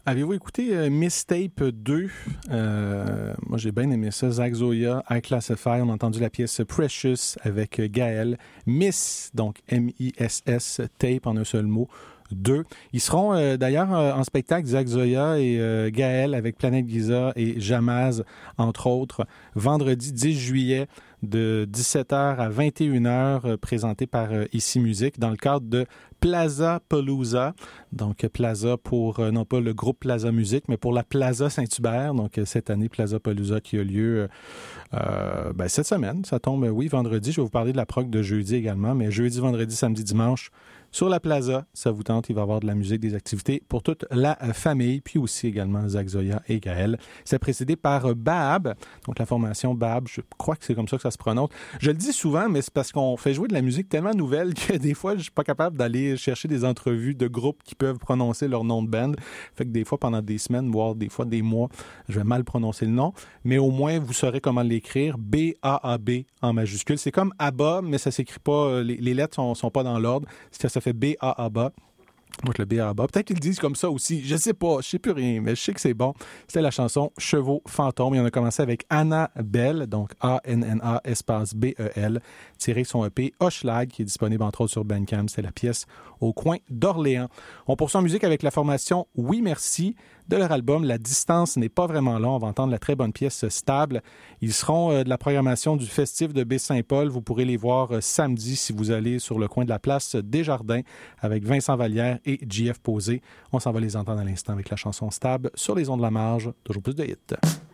Avez-vous écouté Mistape 2? Moi, j'ai bien aimé ça. Zach Zoya, I Classify. On a entendu la pièce Precious avec Gaël. Miss, donc M-I-S-S, Tape en un seul mot. 2. Ils seront d'ailleurs en spectacle, Zach Zoya et Gaël avec Planète Giza et Jamaz, entre autres, vendredi 10 juillet de 17h à 21h, présenté par Ici Musique dans le cadre de Plaza Palooza. Donc Plaza pour, non pas le groupe Plaza Musique, mais pour la Plaza Saint-Hubert. Donc cette année, Plaza Palooza qui a lieu cette semaine. Ça tombe, oui, vendredi. Je vais vous parler de la prog de jeudi également, mais jeudi, vendredi, samedi, dimanche, sur la Plaza, ça vous tente, il va y avoir de la musique, des activités pour toute la famille, puis aussi également Zach Zoya et Gaël. C'est précédé par Baab, donc la formation Baab, je crois que c'est comme ça que ça se prononce. Je le dis souvent, mais c'est parce qu'on fait jouer de la musique tellement nouvelle que des fois, je suis pas capable d'aller chercher des entrevues de groupes qui peuvent prononcer leur nom de band. Fait que des fois, pendant des semaines, voire des fois des mois, je vais mal prononcer le nom, mais au moins, vous saurez comment l'écrire. B-A-A-B en majuscule. C'est comme ABBA, mais ça s'écrit pas, les lettres sont pas dans l'ordre. Ça fait B-A-A-B-A. Moi, je le B-A-A-B-A. Peut-être qu'ils le disent comme ça aussi. Je sais pas. Je sais plus rien, mais je sais que c'est bon. C'était la chanson Chevaux fantômes. Et on a commencé avec Anna Bell, donc A-N-N-A espace B-E-L, tiré son EP Hochelag, qui est disponible entre autres sur Bandcamp. C'est la pièce Au coin d'Orléans. On poursuit en musique avec la formation Oui Merci de leur album La distance n'est pas vraiment là. On va entendre la très bonne pièce Stable. Ils seront de la programmation du Festif de Baie-Saint-Paul. Vous pourrez les voir samedi si vous allez sur le coin de la place Desjardins avec Vincent Vallière et JF Posé. On s'en va les entendre à l'instant avec la chanson Stable sur les ondes de la marge. Toujours plus de hits.